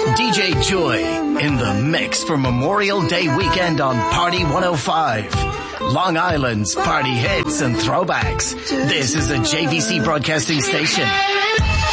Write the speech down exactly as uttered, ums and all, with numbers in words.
D J Joy in the mix for Memorial Day weekend on Party one oh five. Long Island's party hits and throwbacks. This is a J V C broadcasting station.